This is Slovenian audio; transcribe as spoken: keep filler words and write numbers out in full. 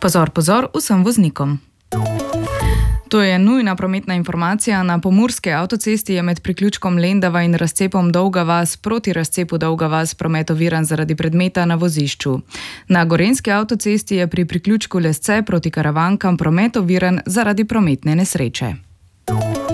Pozor, pozor vsem voznikom. To je nujna prometna informacija. Na pomurski avtocesti je med priključkom Lendava in razcepom Dolga vas proti razcepu Dolga vas promet oviran zaradi predmeta na vozišču. Na gorenjski avtocesti je pri priključku Lesce proti Karavankam promet oviran zaradi prometne nesreče.